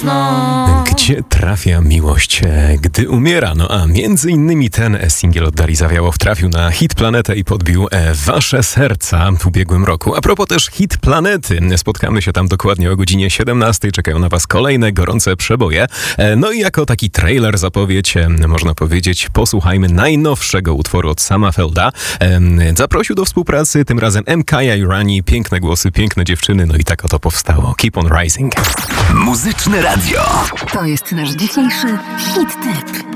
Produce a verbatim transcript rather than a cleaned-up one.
Gdzie trafia miłość, gdy umiera? No a między innymi ten singiel od Darii Zawiałow trafił na Hit Planetę i podbił wasze serca w ubiegłym roku. A propos też Hit Planety. Spotkamy się tam dokładnie o godzinie siedemnastej. Czekają na was kolejne gorące przeboje. No i jako taki trailer, zapowiedź, można powiedzieć, posłuchajmy najnowszego utworu od Sama Felda. Zaprosił do współpracy tym razem M K i Rani. Piękne głosy, piękne dziewczyny. No i tak oto powstało. Keep on Rising. Muzyczne Radio. To jest nasz dzisiejszy hit tip.